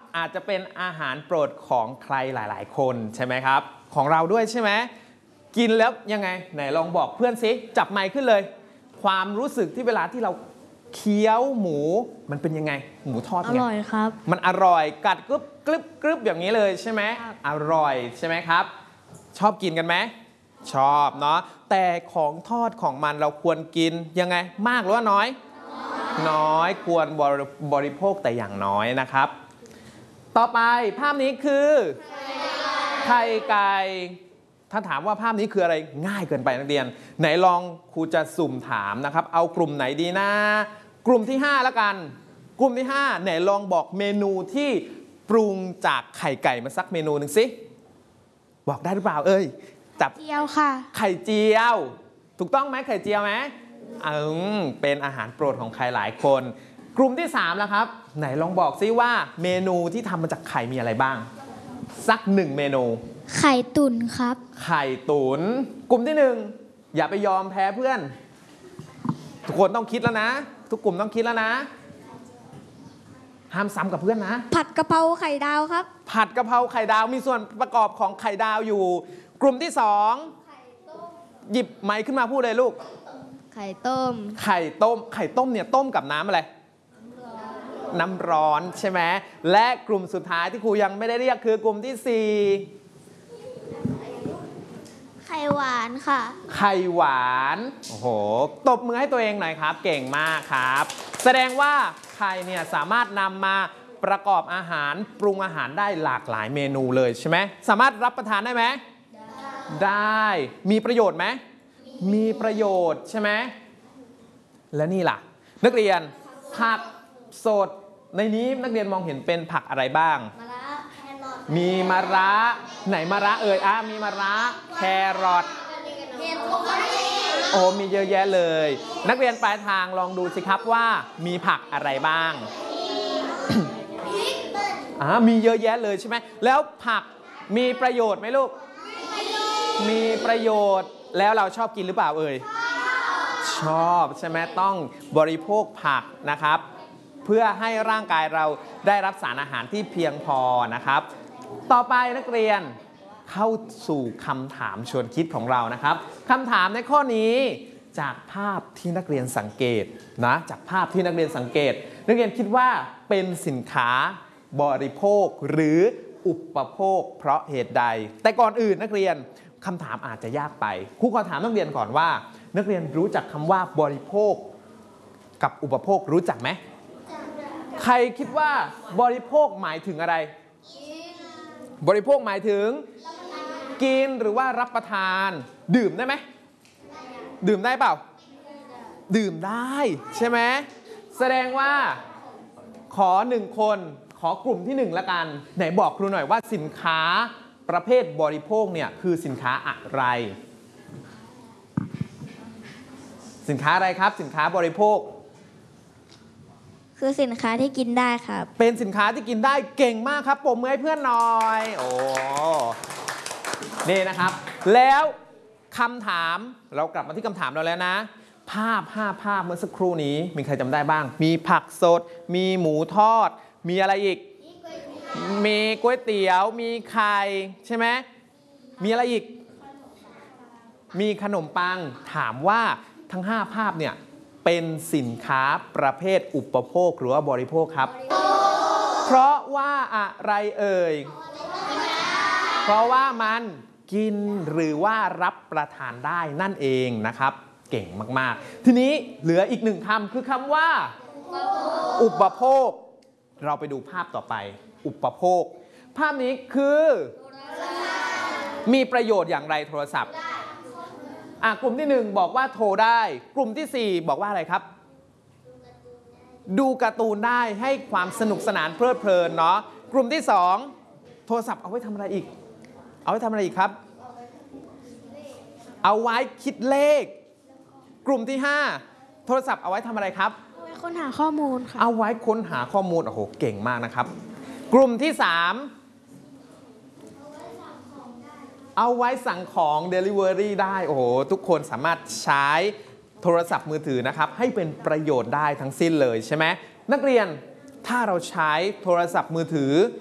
อาจจะเป็นอาหารโปรดของใครหลายๆคนใช่ไหมครับของเราด้วยใช่ไหมกินแล้วยังไงไหนลองบอกเพื่อนสิจับไมค์ขึ้นเลยความรู้สึกที่เวลาที่เราเคี้ยวหมูมันเป็นยังไงหมูทอดไงอร่อยครับมันอร่อยกัดกรึบกรึบกรึบอย่างนี้เลยใช่ไหมอร่อยใช่ไหมครับชอบกินกันไหมชอบเนาะแต่ของทอดของมันเราควรกินยังไงมากหรือว่าน้อยน้อยควรบริโภคแต่อย่างน้อยนะครับต่อไปภาพนี้คือไข่ไก่ถ้าถามว่าภาพนี้คืออะไรง่ายเกินไปนักเรียนไหนลองครูจะสุ่มถามนะครับเอากลุ่มไหนดีนะกลุ่มที่5แล้วกันกลุ่มที่5ไหนลองบอกเมนูที่ปรุงจากไข่ไก่มาสักเมนูหนึ่งสิบอกได้หรือเปล่าเอ้ยจับเจียวค่ะไข่เจียวถูกต้องไหมไข่เจียวไหมเป็นอาหารโปรดของใครหลายคนกลุ่มที่3แล้วครับไหนลองบอกซิว่าเมนูที่ทำมาจากไข่มีอะไรบ้างสัก1เมนูไข่ตุ๋นครับไข่ตุ๋นกลุ่มที่1อย่าไปยอมแพ้เพื่อนทุกคนต้องคิดแล้วนะทุกกลุ่มต้องคิดแล้วนะห้ามซ้ำกับเพื่อนนะผัดกะเพราไข่ดาวครับผัดกะเพราไข่ดาวมีส่วนประกอบของไข่ดาวอยู่กลุ่มที่2หยิบไมค์ขึ้นมาพูดเลยลูกไข่ต้มไข่ต้มเนี่ยต้มกับน้ำอะไรน้ำร้อนใช่ไหมและกลุ่มสุดท้ายที่ครูยังไม่ได้เรียกคือกลุ่มที่4 ไข่หวานค่ะไข่หวานโอ้โหตบมือให้ตัวเองหน่อยครับเก่งมากครับแสดงว่าไข่เนี่ยสามารถนำมาประกอบอาหารปรุงอาหารได้หลากหลายเมนูเลยใช่ไหมสามารถรับประทานได้ไหมได้มีประโยชน์ไหมมีประโยชน์ใช่ไหมและนี่ล่ะนักเรียนผักสดในนี้นักเรียนมองเห็นเป็นผักอะไรบ้างมีมะระไหนมะระเอ่ยมีมะระแครอทโอ้มีเยอะแยะเลยนักเรียนปลายทางลองดูสิครับว่ามีผักอะไรบ้างมีเยอะแยะเลยใช่ไหมแล้วผักมีประโยชน์ไหมลูกมีประโยชน์แล้วเราชอบกินหรือเปล่าเอ่ยชอบใช่ไหมต้องบริโภคผักนะครับเพื่อให้ร่างกายเราได้รับสารอาหารที่เพียงพอนะครับต่อไปนักเรียนเข้าสู่คำถามชวนคิดของเรานะครับคำถามในข้อนี้จากภาพที่นักเรียนสังเกตนะจากภาพที่นักเรียนสังเกตนักเรียนคิดว่าเป็นสินค้าบริโภคหรืออุปโภคเพราะเหตุใดแต่ก่อนอื่นนักเรียนคำถามอาจจะยากไปครูขอถามนักเรียนก่อนว่านักเรียนรู้จักคำว่าบริโภคกับอุปโภครู้จักไหมใครคิดว่าบริโภคหมายถึงอะไรบริโภคหมายถึงกินหรือว่ารับประทานดื่มได้ไหมดื่มได้เปล่าดื่มได้ใช่ไหมแสดงว่าขอ1คนขอกลุ่มที่1ละกันไหนบอกครูหน่อยว่าสินค้าประเภทบริโภคเนี่ยคือสินค้าอะไรสินค้าอะไรครับสินค้าบริโภคคือสินค้าที่กินได้ครับเป็นสินค้าที่กินได้เก่งมากครับปรบมือให้เพื่อนหน่อยโอ้นี่นะครับแล้วคำถามเรากลับมาที่คำถามเราแล้วนะภาพ5ภาพเมื่อสักครู่นี้มีใครจำได้บ้างมีผักสดมีหมูทอดมีอะไรอีกมีก๋วยเตี๋ยวมีไข่ใช่ไหมมีอะไรอีกมีขนมปังถามว่าทั้ง5ภาพเนี่ยเป็นสินค้าประเภทอุปโภคหรือว่าบริโภคครับเพราะว่าอะไรเอ่ยเพราะว่ามันกินหรือว่ารับประทานได้นั่นเองนะครับเก่งมากๆทีนี้เหลืออีก1คำคือคำว่าอุปโภคเราไปดูภาพต่อไปอุปโภคภาพนี้คือมีประโยชน์อย่างไรโทรศัพท์กลุ่มที่1บอกว่าโทรได้กลุ่มที่4บอกว่าอะไรครับดูการ์ตูนได้ให้ความสนุกสนานเพลิดเพลินเนาะกลุ่มที่2โทรศัพท์เอาไว้ทำอะไรอีกเอาไว้ทำอะไรอีกครับเอาไว้คิดเลขกลุ่มที่5โทรศัพท์เอาไว้ทำอะไรครับเอาไว้ค้นหาข้อมูลค่ะเอาไว้ค้นหาข้อมูลโอ้โหเก่งมากนะครับกลุ่มที่3เอาไว้สั่งของ Delivery ได้โอ้โหทุกคนสามารถใช้โทรศัพท์มือถือนะครับให้เป็นประโยชน์ได้ทั้งสิ้นเลยใช่ไหมนักเรียนถ้าเราใช้โทรศัพท์มือถือ